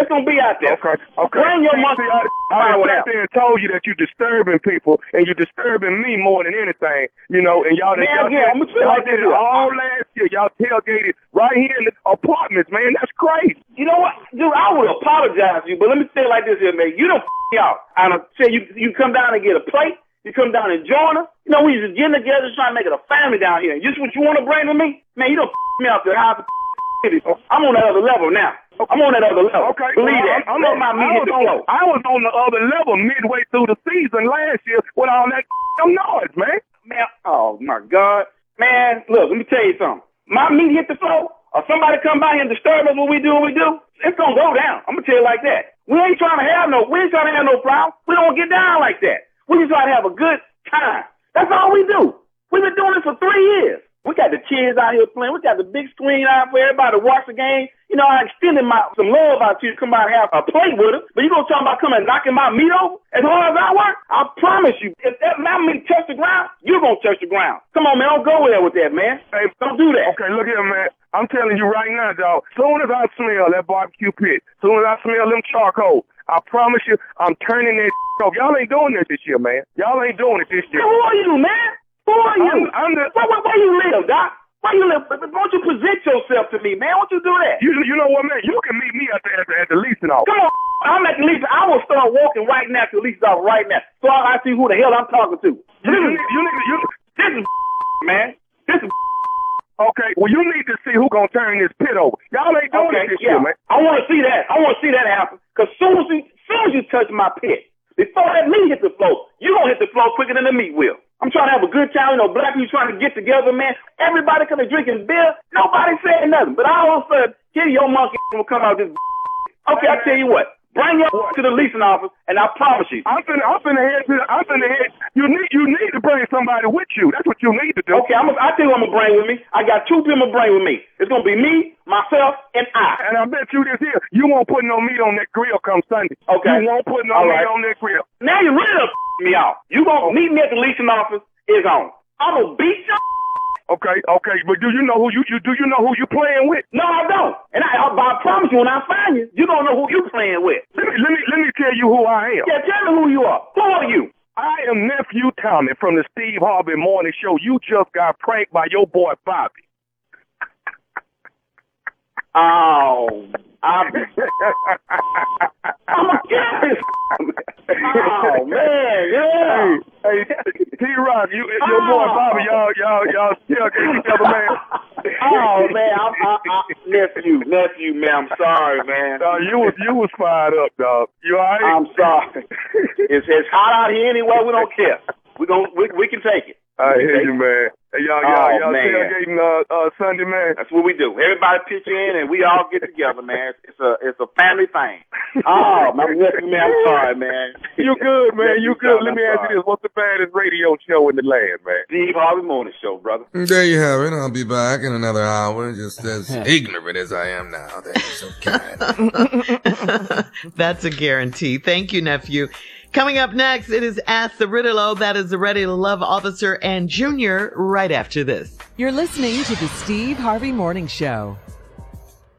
gonna be out there. Okay. Bring your monkey. I sat there and told you that you're disturbing people and you're disturbing me more than anything, and y'all did it all last year. Y'all tailgated right here in the apartments, man. That's crazy. You know what, dude? I would apologize to you, but let me say it like this here, man. You don't me out. I don't say you come down and get a plate. You come down and join us. We used to get together trying to make it a family down here. Just what you want to bring to me, man. You don't me out there. I'm on that other level now. I'm on that other level. Okay. Believe that. I was on the other level midway through the season last year with all that noise, man. Man, oh my God. Man, look, let me tell you something. My meat hit the floor, or somebody come by here and disturb us when we do, it's gonna go down. I'm gonna tell you like that. We ain't trying to have no problem. We don't get down like that. We just try to have a good time. That's all we do. We've been doing this for 3 years. We got the kids out here playing. We got the big screen out for everybody to watch the game. I extended some love out to you to come out and have a play with us. But you gonna talk about coming and knocking my meat over as hard as I work? I promise you, if my meat touch the ground, you're gonna touch the ground. Come on, man, don't go there with that, man. Hey, don't do that. Okay, look here, man. I'm telling you right now, dog. Soon as I smell that barbecue pit, soon as I smell them charcoal, I promise you, I'm turning that off. Y'all ain't doing this year, man. Y'all ain't doing it this year. Who are you, man? Who are you? Where you live, Doc? Where you live? Won't you present yourself to me, man? Won't you do that? You know what, man? You can meet me at the leasing office. Come on. I'm at the leasing. I will start walking right now to the leasing office right now, so I see who the hell I'm talking to. This is man. This is. Okay, well, you need to see who gonna turn this pit over. Y'all ain't doing this year, man. I want to see that. I want to see that happen. Because soon as you touch my pit, before that meat hit the floor, you gonna hit the floor quicker than the meat will. I'm trying to have a good time. Black people trying to get together, man. Everybody could have drinking beer. Nobody said nothing. But all of a sudden, here your monkey will come out this. Okay, I tell you what. Bring your to the leasing office, and I promise you. I'm finna head. You need to bring somebody with you. That's what you need to do. Okay, I tell you what I'm gonna bring with me. I got 2 people to bring with me. It's gonna be me, myself, and I. And I bet you this here, you won't put no meat on that grill come Sunday. Okay. You won't put no meat on that grill. Now you really done me out. You gonna meet me at the leasing office? Is on. I'm gonna beat you. Okay, but do you know who you playing with? No, I don't. And I promise you, when I find you, you don't know who you playing with. Let me tell you who I am. Yeah, tell me who you are. Who are you? I am Nephew Tommy from the Steve Harvey Morning Show. You just got pranked by your boy Bobby. Oh, I'm a kid. Oh man, yeah. Hey, T-Rock, your boy Bobby, y'all still get together, man. Oh man, nephew, man, I'm sorry, man. You was fired up, dog. You all right? I'm sorry. It's hot out here anyway. We don't care. We can take it. I hear you, man. Hey, y'all tailgating Sunday, man. That's what we do. Everybody pitch in and we all get together, man. It's a family thing. Oh, my nephew, man, I'm sorry, man. You good, man. You good. Let me ask you this. What's the baddest radio show in the land, man? Steve Harvey Morning Show, brother. There you have it. I'll be back in another hour, just as ignorant as I am now. That is so kind. That's a guarantee. Thank you, nephew. Coming up next, it is Ask the Riddle. That is the Ready to Love officer and Junior right after this. You're listening to the Steve Harvey Morning Show.